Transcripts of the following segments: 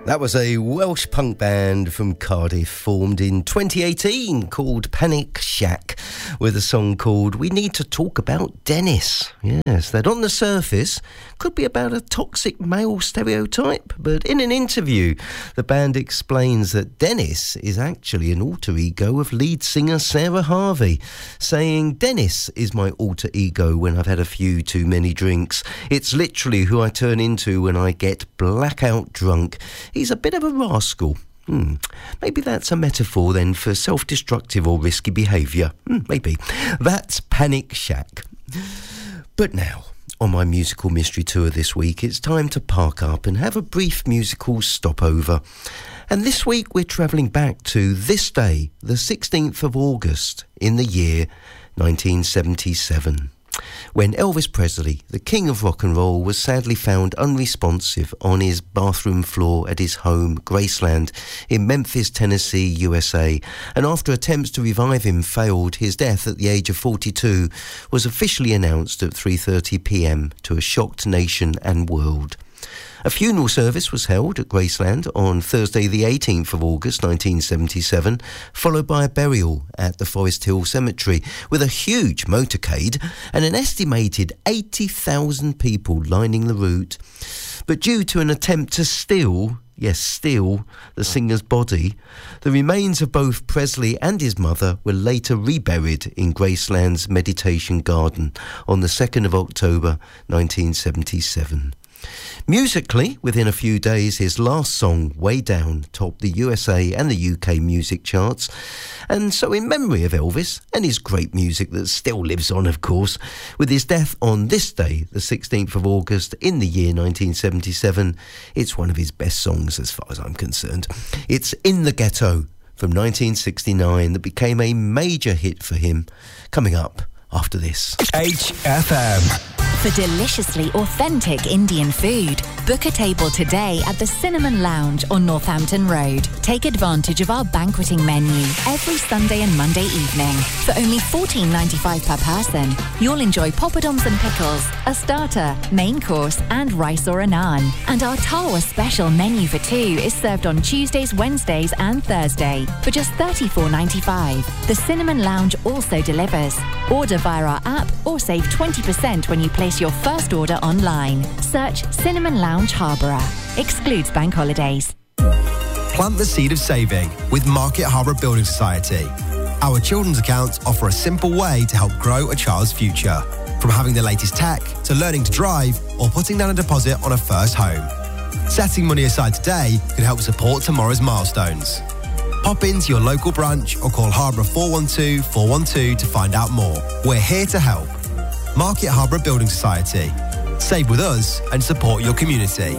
That was a Welsh punk band from Cardiff formed in 2018 called Panic Shack with a song called We Need to Talk About Dennis. Yes, that on the surface could be about a toxic male stereotype, but in an interview the band explains that Dennis is actually an alter ego of lead singer Sarah Harvey, saying Dennis is my alter ego when I've had a few too many drinks. It's literally who I turn into when I get blackout drunk. He's a bit of a rascal. Maybe that's a metaphor then for self-destructive or risky behaviour. Maybe. That's Panic Shack. But now, on my musical mystery tour this week, it's time to park up and have a brief musical stopover. And this week we're travelling back to this day, the 16th of August, in the year 1977. When Elvis Presley, the king of rock and roll, was sadly found unresponsive on his bathroom floor at his home, Graceland, in Memphis, Tennessee, USA, and after attempts to revive him failed, his death at the age of 42 was officially announced at 3:30 p.m. to a shocked nation and world. A funeral service was held at Graceland on Thursday the 18th of August 1977, followed by a burial at the Forest Hill Cemetery with a huge motorcade and an estimated 80,000 people lining the route. But due to an attempt to steal the singer's body, the remains of both Presley and his mother were later reburied in Graceland's Meditation Garden on the 2nd of October 1977. Musically, within a few days, his last song, Way Down, topped the USA and the UK music charts. And so in memory of Elvis and his great music that still lives on, of course, with his death on this day, the 16th of August in the year 1977, it's one of his best songs as far as I'm concerned. It's In the Ghetto from 1969 that became a major hit for him. Coming up after this. HFM. For deliciously authentic Indian food, book a table today at the Cinnamon Lounge on Northampton Road. Take advantage of our banqueting menu every Sunday and Monday evening. For only $14.95 per person, you'll enjoy poppadoms and pickles, a starter, main course and rice or a naan. And our Tawa special menu for two is served on Tuesdays, Wednesdays and Thursday for just $34.95. The Cinnamon Lounge also delivers. Order via our app or save 20% when you place your first order online. Search Cinnamon Lounge Harborough. Excludes bank holidays. Plant the seed of saving with Market Harborough Building Society. Our children's accounts offer a simple way to help grow a child's future. From having the latest tech to learning to drive or putting down a deposit on a first home. Setting money aside today can help support tomorrow's milestones. Pop into your local branch or call Harborough 412 412 to find out more. We're here to help. Market Harborough Building Society. Save with us and support your community.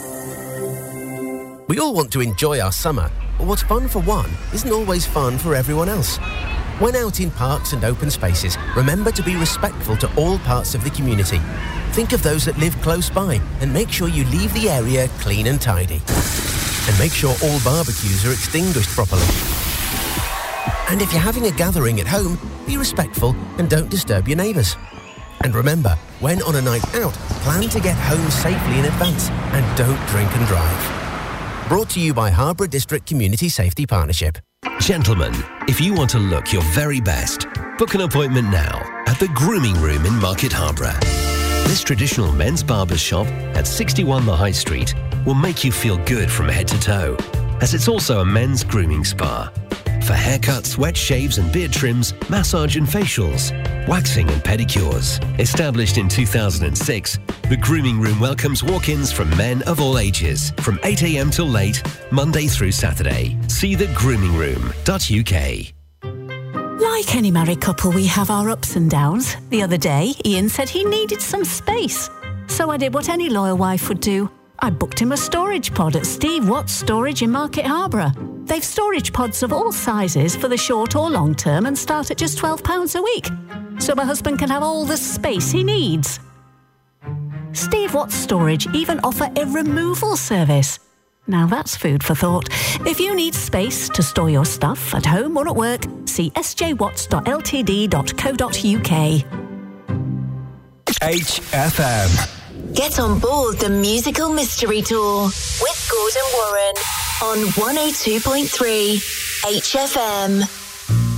We all want to enjoy our summer, but what's fun for one isn't always fun for everyone else. When out in parks and open spaces, remember to be respectful to all parts of the community. Think of those that live close by and make sure you leave the area clean and tidy. And make sure all barbecues are extinguished properly. And if you're having a gathering at home, be respectful and don't disturb your neighbours. And remember, when on a night out, plan to get home safely in advance and don't drink and drive. Brought to you by Harborough District Community Safety Partnership. Gentlemen, if you want to look your very best, book an appointment now at the Grooming Room in Market Harborough. This traditional men's barber shop at 61 The High Street will make you feel good from head to toe, as it's also a men's grooming spa. For haircuts, wet shaves and beard trims, massage and facials, waxing and pedicures. Established in 2006, the Grooming Room welcomes walk-ins from men of all ages, from 8 a.m. till late, Monday through Saturday. See thegrooming.room.uk. Like any married couple, we have our ups and downs. The other day, Ian said he needed some space. So I did what any loyal wife would do. I booked him a storage pod at Steve Watts Storage in Market Harborough. They've storage pods of all sizes for the short or long term and start at just £12 a week. So my husband can have all the space he needs. Steve Watts Storage even offer a removal service. Now that's food for thought. If you need space to store your stuff at home or at work, see sjwatts.ltd.co.uk. HFM. Get on board the musical mystery tour with Gordon Warren on 102.3 HFM.